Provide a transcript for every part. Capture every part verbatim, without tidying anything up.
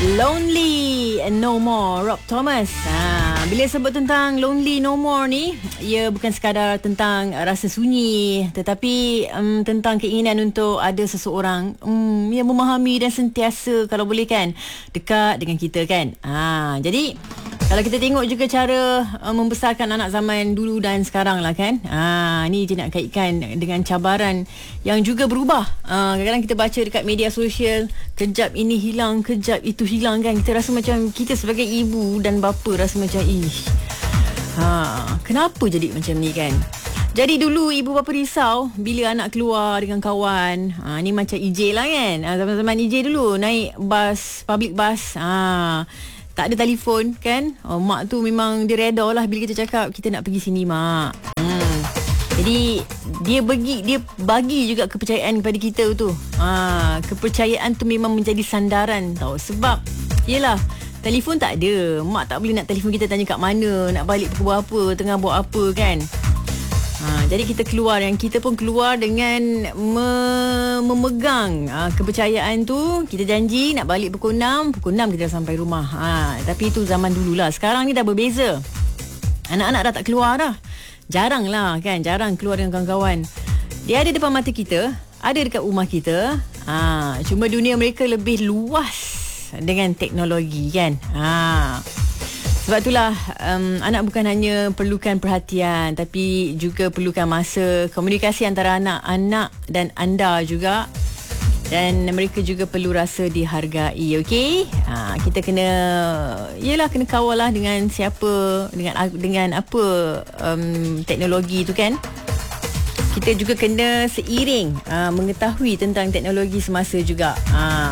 Lonely No More, Rob Thomas. Ha, bila sebut tentang Lonely No More ni, ia bukan sekadar tentang rasa sunyi, tetapi um, tentang keinginan untuk ada seseorang um, yang memahami dan sentiasa, kalau boleh kan, dekat dengan kita kan. Ha, jadi kalau kita tengok juga cara uh, membesarkan anak zaman dulu dan sekarang lah kan. Ha, ni je nak kaitkan dengan cabaran yang juga berubah. Uh, kadang-kadang kita baca dekat media sosial, kejap ini hilang, kejap itu hilang kan. Kita rasa macam, kita sebagai ibu dan bapa rasa macam, ish, ha, kenapa jadi macam ni kan. Jadi dulu ibu bapa risau bila anak keluar dengan kawan. Ha, ni macam E J lah kan. Ha, zaman-zaman E J dulu naik bas, public bus. Ha, tak ada telefon kan. Oh, mak tu memang dia reda lah bila kita cakap kita nak pergi sini mak. Hmm. Jadi dia bagi dia bagi juga kepercayaan kepada kita tu. Ha, kepercayaan tu memang menjadi sandaran tau. Sebab yelah, telefon tak ada. Mak tak boleh nak telefon kita tanya kat mana, nak balik pukul berapa, tengah buat apa kan. Ha, jadi kita keluar, yang kita pun keluar dengan me- memegang ha, kepercayaan tu. Kita janji nak balik pukul enam, pukul enam kita dah sampai rumah. Ha, tapi itu zaman dululah. Sekarang ni dah berbeza. Anak-anak dah tak keluar dah. Jarang lah kan, jarang keluar dengan kawan-kawan. Dia ada depan mata kita, ada dekat rumah kita. Ha, cuma dunia mereka lebih luas dengan teknologi kan. Ha. Sebab itulah um, anak bukan hanya perlukan perhatian, tapi juga perlukan masa, komunikasi antara anak-anak dan anda juga. Dan mereka juga perlu rasa dihargai, okey? Ha, kita kena, yelah, kena kawal lah dengan siapa, dengan dengan apa um, teknologi tu kan. Kita juga kena seiring uh, mengetahui tentang teknologi semasa juga. Ha.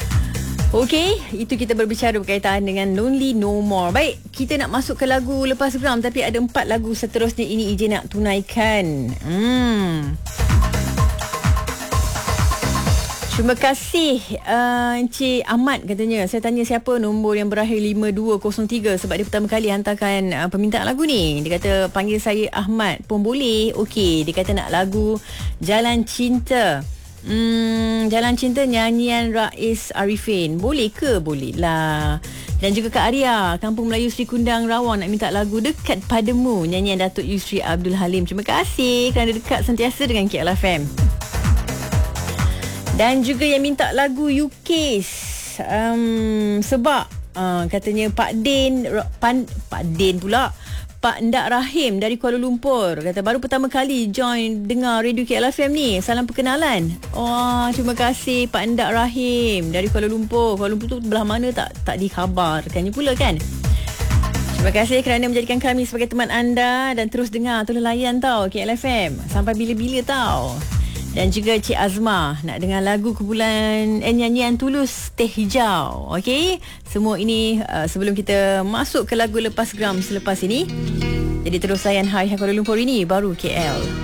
Okey, itu kita berbicara berkaitan dengan Lonely No More. Baik, kita nak masuk ke lagu lepas geram, tapi ada empat lagu seterusnya ini E J nak tunaikan. Hmm. Terima kasih uh, Encik Ahmad katanya. Saya tanya siapa nombor yang berakhir lima dua kosong tiga sebab dia pertama kali hantarkan uh, permintaan lagu ni. Dia kata panggil saya Ahmad pun boleh. Okey, dia kata nak lagu Jalan Cinta. Hmm, Jalan Cinta nyanyian Rais Arifin. Boleh ke? Boleh lah. Dan juga Kak Arya, Kampung Melayu Sri Kundang Rawang, nak minta lagu Dekat Padamu, nyanyian Datuk Yusri Abdul Halim. Terima kasih kerana dekat sentiasa dengan K L F M. Dan juga yang minta lagu U K um, sebab uh, katanya Pak Din Pan, Pak Din pula Pak Ndak Rahim dari Kuala Lumpur. Kata baru pertama kali join dengar radio K L F M ni. Salam perkenalan. Oh, terima kasih Pak Ndak Rahim dari Kuala Lumpur. Kuala Lumpur tu belah mana tak tak dikhabarkannya pula kan. Terima kasih kerana menjadikan kami sebagai teman anda dan terus dengar, terus layan tau K L F M. Sampai bila-bila tau. Dan juga Cik Azma nak dengar lagu kumpulan eh, nyanyian Tulus Teh Hijau. Okey, semua ini uh, sebelum kita masuk ke lagu lepas geram selepas ini. Jadi terus layan Hai Hai Kuala Lumpur, ini baru K L.